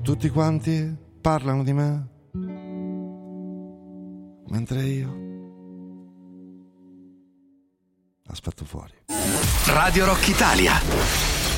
Tutti quanti parlano di me, mentre io aspetto fuori. Radio Rock Italia.